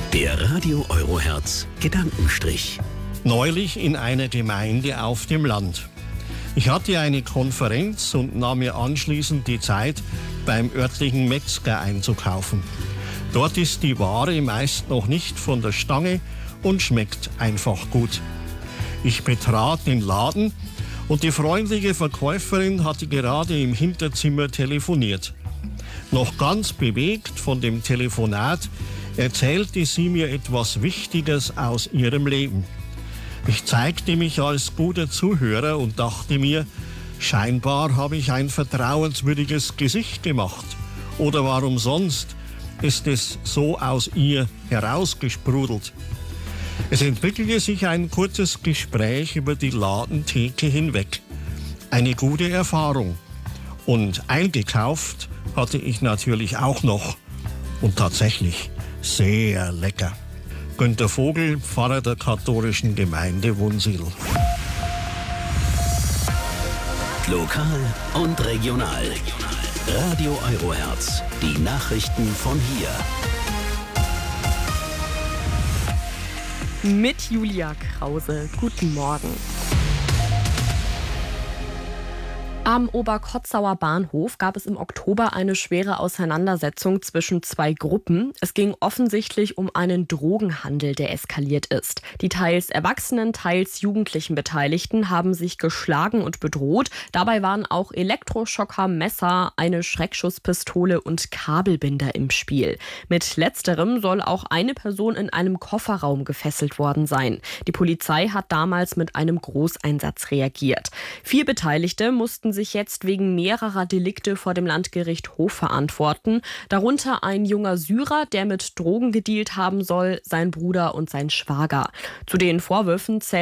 Der Radio Eurohertz Gedankenstrich. Neulich in einer Gemeinde auf dem Land. Ich hatte eine Konferenz und nahm mir anschließend die Zeit, beim örtlichen Metzger einzukaufen. Dort ist die Ware meist noch nicht von der Stange und schmeckt einfach gut. Ich betrat den Laden und die freundliche Verkäuferin hatte gerade im Hinterzimmer telefoniert. Noch ganz bewegt von dem Telefonat erzählte sie mir etwas Wichtiges aus ihrem Leben. Ich zeigte mich als guter Zuhörer und dachte mir, scheinbar habe ich ein vertrauenswürdiges Gesicht gemacht. Oder warum sonst ist es so aus ihr herausgesprudelt? Es entwickelte sich ein kurzes Gespräch über die Ladentheke hinweg. Eine gute Erfahrung. Und eingekauft hatte ich natürlich auch noch. Und tatsächlich sehr lecker. Günter Vogel, Pfarrer der katholischen Gemeinde Wunsiedel. Lokal und regional. Radio Eurohertz. Die Nachrichten von hier. Mit Julia Krause. Guten Morgen. Am Oberkotzauer Bahnhof gab es im Oktober eine schwere Auseinandersetzung zwischen zwei Gruppen. Es ging offensichtlich um einen Drogenhandel, der eskaliert ist. Die teils erwachsenen, teils jugendlichen Beteiligten haben sich geschlagen und bedroht. Dabei waren auch Elektroschocker, Messer, eine Schreckschusspistole und Kabelbinder im Spiel. Mit letzterem soll auch eine Person in einem Kofferraum gefesselt worden sein. Die Polizei hat damals mit einem Großeinsatz reagiert. 4 Beteiligte mussten sich jetzt wegen mehrerer Delikte vor dem Landgericht Hof verantworten. Darunter ein junger Syrer, der mit Drogen gedealt haben soll, sein Bruder und sein Schwager. Zu den Vorwürfen zählt